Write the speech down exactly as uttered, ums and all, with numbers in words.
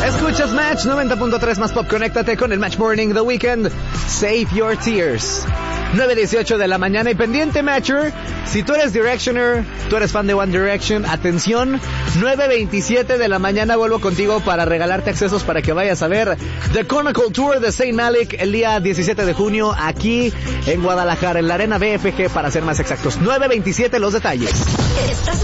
Escuchas Match noventa punto tres más pop. Conéctate con el Match Morning The Weekend. Save your tears. nueve dieciocho de la mañana y pendiente, Matcher. Si tú eres Directioner, tú eres fan de One Direction, atención, nueve veintisiete de la mañana vuelvo contigo para regalarte accesos para que vayas a ver The Chronicle Tour de Zayn Malik el día diecisiete de junio aquí en Guadalajara, en la Arena B F G para ser más exactos. nueve veintisiete los detalles.